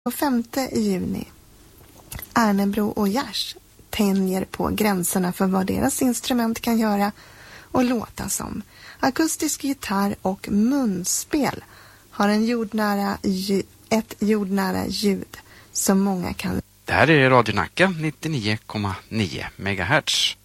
Och 5 juni. Arnebro och Gers tänjer på gränserna för vad deras instrument kan göra och låta som. Akustisk gitarr och munspel har ett jordnära ljud som många kan. Det här är Radio Nacka 99,9 MHz.